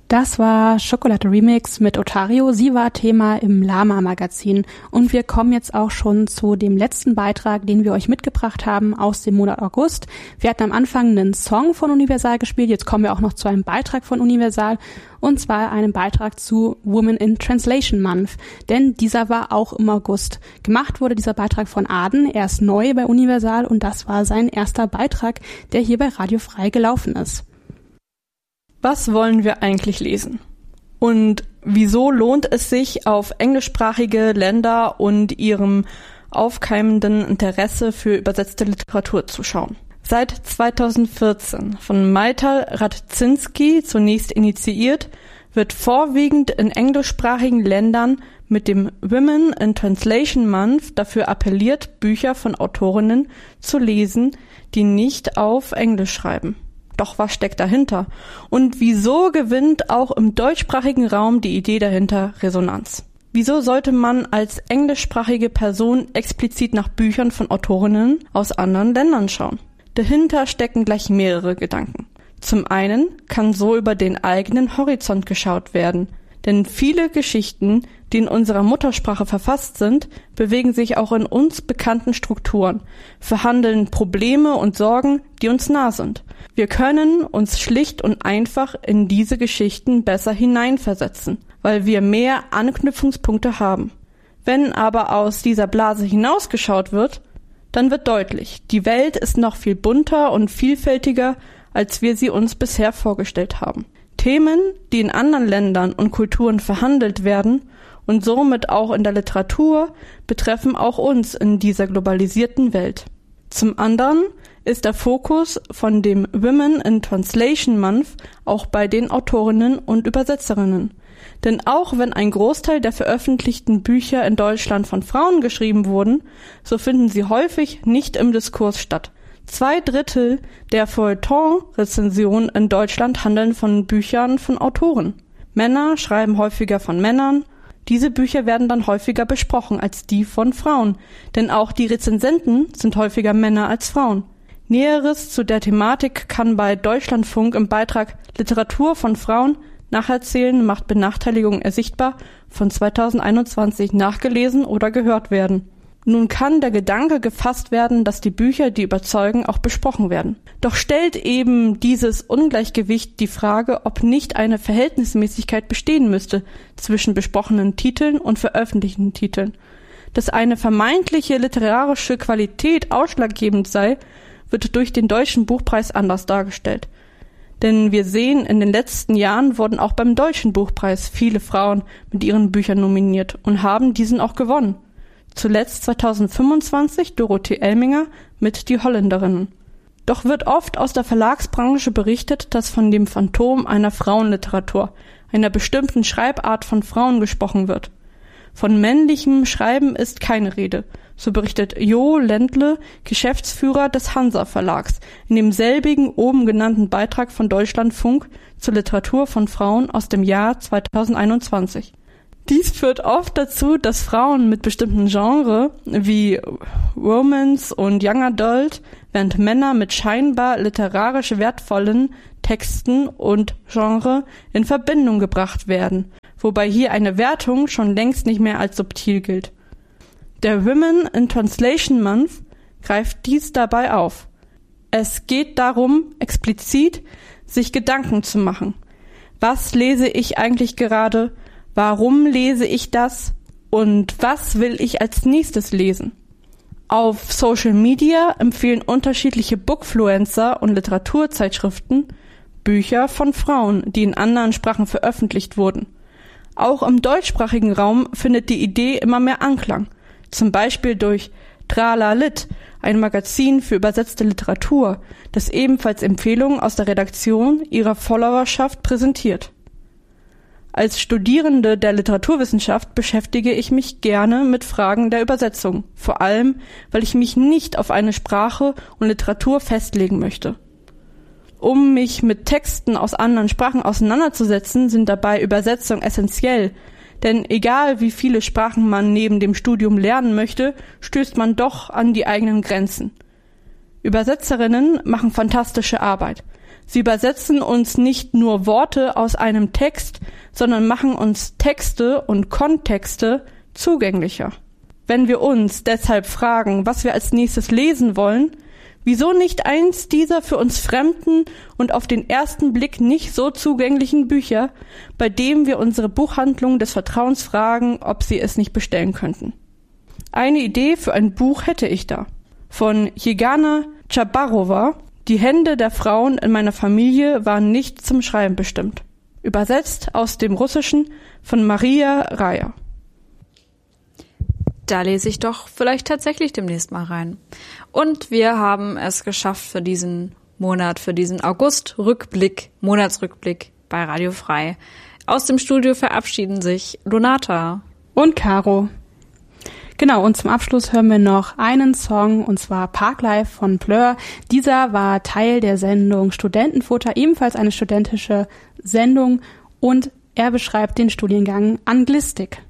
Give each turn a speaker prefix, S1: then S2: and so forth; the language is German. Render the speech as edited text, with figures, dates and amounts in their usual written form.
S1: Das war Schokolade Remix mit Otario. Sie war Thema im Lama-Magazin. Und wir kommen jetzt auch schon zu dem letzten Beitrag, den wir euch mitgebracht haben aus dem Monat August. Wir hatten am Anfang einen Song von Universal gespielt. Jetzt kommen wir auch noch zu einem Beitrag von Universal. Und zwar einem Beitrag zu Women in Translation Month. Denn dieser war auch im August. Gemacht wurde dieser Beitrag von Aden. Er ist neu bei Universal und das war sein erster Beitrag, der hier bei Radio Frei gelaufen ist.
S2: Was wollen wir eigentlich lesen? Und wieso lohnt es sich, auf englischsprachige Länder und ihrem aufkeimenden Interesse für übersetzte Literatur zu schauen? Seit 2014 von Majtal Radzinski zunächst initiiert, wird vorwiegend in englischsprachigen Ländern mit dem Women in Translation Month dafür appelliert, Bücher von Autorinnen zu lesen, die nicht auf Englisch schreiben. Doch was steckt dahinter? Und wieso gewinnt auch im deutschsprachigen Raum die Idee dahinter Resonanz? Wieso sollte man als englischsprachige Person explizit nach Büchern von Autorinnen aus anderen Ländern schauen? Dahinter stecken gleich mehrere Gedanken. Zum einen kann so über den eigenen Horizont geschaut werden, denn viele Geschichten, die in unserer Muttersprache verfasst sind, bewegen sich auch in uns bekannten Strukturen, verhandeln Probleme und Sorgen, die uns nah sind. Wir können uns schlicht und einfach in diese Geschichten besser hineinversetzen, weil wir mehr Anknüpfungspunkte haben. Wenn aber aus dieser Blase hinausgeschaut wird, dann wird deutlich, die Welt ist noch viel bunter und vielfältiger, als wir sie uns bisher vorgestellt haben. Themen, die in anderen Ländern und Kulturen verhandelt werden und somit auch in der Literatur, betreffen auch uns in dieser globalisierten Welt. Zum anderen ist der Fokus von dem Women in Translation Month auch bei den Autorinnen und Übersetzerinnen. Denn auch wenn ein Großteil der veröffentlichten Bücher in Deutschland von Frauen geschrieben wurden, so finden sie häufig nicht im Diskurs statt. 2/3 der Feuilleton-Rezensionen in Deutschland handeln von Büchern von Autoren. Männer schreiben häufiger von Männern. Diese Bücher werden dann häufiger besprochen als die von Frauen, denn auch die Rezensenten sind häufiger Männer als Frauen. Näheres zu der Thematik kann bei Deutschlandfunk im Beitrag Literatur von Frauen nacherzählen macht Benachteiligung ersichtbar von 2021 nachgelesen oder gehört werden. Nun kann der Gedanke gefasst werden, dass die Bücher, die überzeugen, auch besprochen werden. Doch stellt eben dieses Ungleichgewicht die Frage, ob nicht eine Verhältnismäßigkeit bestehen müsste zwischen besprochenen Titeln und veröffentlichten Titeln. Dass eine vermeintliche literarische Qualität ausschlaggebend sei, wird durch den Deutschen Buchpreis anders dargestellt. Denn wir sehen, in den letzten Jahren wurden auch beim Deutschen Buchpreis viele Frauen mit ihren Büchern nominiert und haben diesen auch gewonnen. Zuletzt 2025 Dorothee Elminger mit Die Holländerinnen. Doch wird oft aus der Verlagsbranche berichtet, dass von dem Phantom einer Frauenliteratur, einer bestimmten Schreibart von Frauen gesprochen wird. Von männlichem Schreiben ist keine Rede, so berichtet Jo Ländle, Geschäftsführer des Hansa Verlags, in demselbigen oben genannten Beitrag von Deutschlandfunk zur Literatur von Frauen aus dem Jahr 2021. Dies führt oft dazu, dass Frauen mit bestimmten Genres wie Romance und Young Adult, während Männer mit scheinbar literarisch wertvollen Texten und Genre in Verbindung gebracht werden, wobei hier eine Wertung schon längst nicht mehr als subtil gilt. Der Women in Translation Month greift dies dabei auf. Es geht darum, explizit sich Gedanken zu machen. Was lese ich eigentlich gerade? Warum lese ich das? Und was will ich als nächstes lesen? Auf Social Media empfehlen unterschiedliche Bookfluencer und Literaturzeitschriften Bücher von Frauen, die in anderen Sprachen veröffentlicht wurden. Auch im deutschsprachigen Raum findet die Idee immer mehr Anklang. Zum Beispiel durch Tralalit, ein Magazin für übersetzte Literatur, das ebenfalls Empfehlungen aus der Redaktion ihrer Followerschaft präsentiert. Als Studierende der Literaturwissenschaft beschäftige ich mich gerne mit Fragen der Übersetzung, vor allem, weil ich mich nicht auf eine Sprache und Literatur festlegen möchte. Um mich mit Texten aus anderen Sprachen auseinanderzusetzen, sind dabei Übersetzungen essentiell, denn egal wie viele Sprachen man neben dem Studium lernen möchte, stößt man doch an die eigenen Grenzen. Übersetzerinnen machen fantastische Arbeit. Sie übersetzen uns nicht nur Worte aus einem Text, sondern machen uns Texte und Kontexte zugänglicher. Wenn wir uns deshalb fragen, was wir als nächstes lesen wollen, wieso nicht eins dieser für uns fremden und auf den ersten Blick nicht so zugänglichen Bücher, bei dem wir unsere Buchhandlung des Vertrauens fragen, ob sie es nicht bestellen könnten? Eine Idee für ein Buch hätte ich da. Von Jegana Chabarova, Die Hände der Frauen in meiner Familie waren nicht zum Schreiben bestimmt. Übersetzt aus dem Russischen von Maria Raya.
S3: Da lese ich doch vielleicht tatsächlich demnächst mal rein. Und wir haben es geschafft für diesen Monat, für diesen August-Rückblick, Monatsrückblick bei Radio Frei. Aus dem Studio verabschieden sich Donata
S1: und Caro. Genau, und zum Abschluss hören wir noch einen Song, und zwar Parklife von Blur. Dieser war Teil der Sendung Studentenfutter, ebenfalls eine studentische Sendung, und er beschreibt den Studiengang Anglistik.